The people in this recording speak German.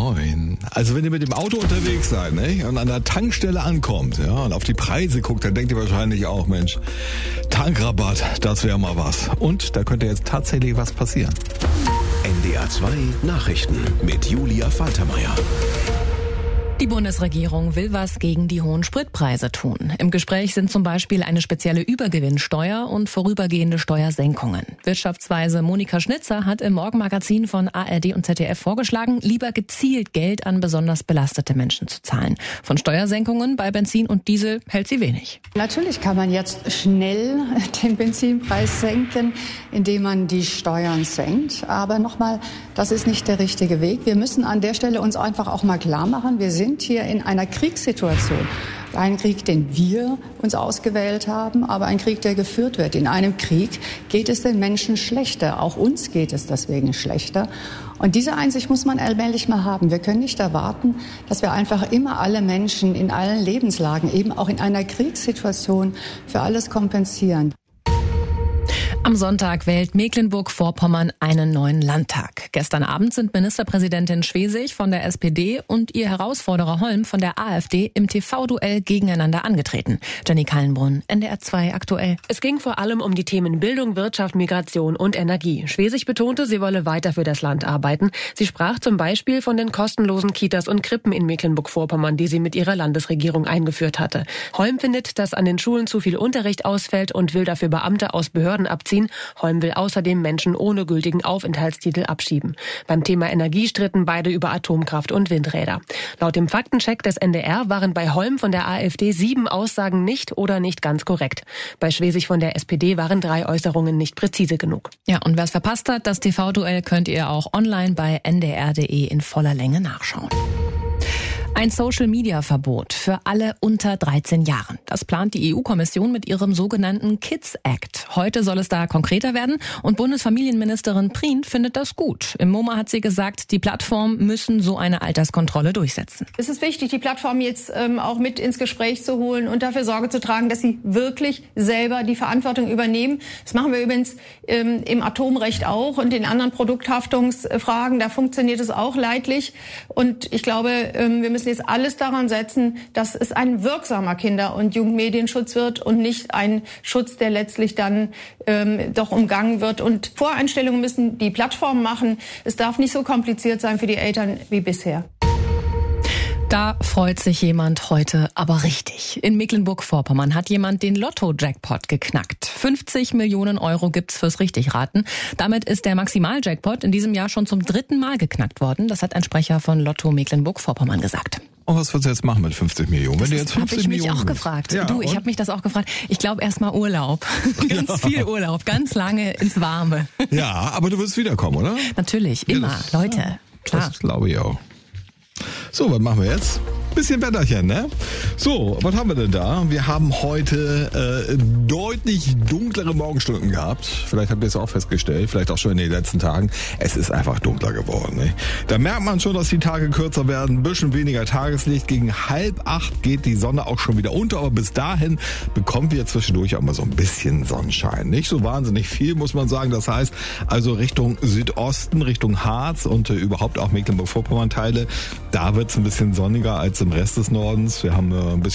Moin. Also wenn ihr mit dem Auto unterwegs seid, ne, und an der Tankstelle ankommt, ja, und auf die Preise guckt, dann denkt ihr wahrscheinlich auch, Mensch, Tankrabatt, das wäre mal was. Und da könnte jetzt tatsächlich was passieren. NDR 2 Nachrichten mit Julia Faltermeier. Die Bundesregierung will was gegen die hohen Spritpreise tun. Im Gespräch sind zum Beispiel eine spezielle Übergewinnsteuer und vorübergehende Steuersenkungen. Wirtschaftsweise Monika Schnitzer hat im Morgenmagazin von ARD und ZDF vorgeschlagen, lieber gezielt Geld an besonders belastete Menschen zu zahlen. Von Steuersenkungen bei Benzin und Diesel hält sie wenig. Natürlich kann man jetzt schnell den Benzinpreis senken, indem man die Steuern senkt. Aber nochmal, das ist nicht der richtige Weg. Wir müssen an der Stelle uns einfach auch mal klar machen, wir sind hier in einer Kriegssituation. Ein Krieg, den wir uns ausgewählt haben, aber ein Krieg, der geführt wird. In einem Krieg geht es den Menschen schlechter. Auch uns geht es deswegen schlechter. Und diese Einsicht muss man allmählich mal haben. Wir können nicht erwarten, dass wir einfach immer alle Menschen in allen Lebenslagen, eben auch in einer Kriegssituation, für alles kompensieren. Am Sonntag wählt Mecklenburg-Vorpommern einen neuen Landtag. Gestern Abend sind Ministerpräsidentin Schwesig von der SPD und ihr Herausforderer Holm von der AfD im TV-Duell gegeneinander angetreten. Jenny Kallenbrunn, NDR 2 aktuell. Es ging vor allem um die Themen Bildung, Wirtschaft, Migration und Energie. Schwesig betonte, sie wolle weiter für das Land arbeiten. Sie sprach zum Beispiel von den kostenlosen Kitas und Krippen in Mecklenburg-Vorpommern, die sie mit ihrer Landesregierung eingeführt hatte. Holm findet, dass an den Schulen zu viel Unterricht ausfällt und will dafür Beamte aus Behörden abziehen. Holm will außerdem Menschen ohne gültigen Aufenthaltstitel abschieben. Beim Thema Energie stritten beide über Atomkraft und Windräder. Laut dem Faktencheck des NDR waren bei Holm von der AfD 7 Aussagen nicht oder nicht ganz korrekt. Bei Schwesig von der SPD waren 3 Äußerungen nicht präzise genug. Ja, und wer es verpasst hat, das TV-Duell könnt ihr auch online bei ndr.de in voller Länge nachschauen. Ein Social-Media-Verbot für alle unter 13 Jahren. Das plant die EU-Kommission mit ihrem sogenannten Kids Act. Heute soll es da konkreter werden und Bundesfamilienministerin Prien findet das gut. Im MoMA hat sie gesagt, die Plattformen müssen so eine Alterskontrolle durchsetzen. Es ist wichtig, die Plattform jetzt auch mit ins Gespräch zu holen und dafür Sorge zu tragen, dass sie wirklich selber die Verantwortung übernehmen. Das machen wir übrigens im Atomrecht auch und in anderen Produkthaftungsfragen. Da funktioniert es auch leidlich. Und ich glaube, wir müssen jetzt alles daran setzen, dass es ein wirksamer Kinder- und Jugendmedienschutz wird und nicht ein Schutz, der letztlich dann doch umgangen wird. Und Voreinstellungen müssen die Plattformen machen. Es darf nicht so kompliziert sein für die Eltern wie bisher. Da freut sich jemand heute aber richtig. In Mecklenburg-Vorpommern hat jemand den Lotto-Jackpot geknackt. 50 Millionen Euro gibt's fürs Richtigraten. Damit ist der Maximal-Jackpot in diesem Jahr schon zum 3. Mal geknackt worden. Das hat ein Sprecher von Lotto Mecklenburg-Vorpommern gesagt. Und was willst du jetzt machen mit 50 Millionen? Wenn du jetzt 50 habe ich mich Millionen auch gefragt. Ja, du, ich habe mich das auch gefragt. Ich glaube erstmal Urlaub. Ganz viel Urlaub, ganz lange ins Warme. Ja, aber du wirst wiederkommen, oder? Natürlich, immer. Ja, Leute, klar. Das glaube ich auch. So, was machen wir jetzt? Bisschen Wetterchen, ne? So, was haben wir denn da? Wir haben heute deutlich dunklere Morgenstunden gehabt. Vielleicht habt ihr es auch festgestellt, vielleicht auch schon in den letzten Tagen. Es ist einfach dunkler geworden, ne? Da merkt man schon, dass die Tage kürzer werden. Ein bisschen weniger Tageslicht. Gegen 7:30 geht die Sonne auch schon wieder unter. Aber bis dahin bekommen wir zwischendurch auch mal so ein bisschen Sonnenschein. Nicht so wahnsinnig viel, muss man sagen. Das heißt, also Richtung Südosten, Richtung Harz und überhaupt auch Mecklenburg-Vorpommern-Teile. Da wird es ein bisschen sonniger als im Rest des Nordens. Wir haben ein bisschen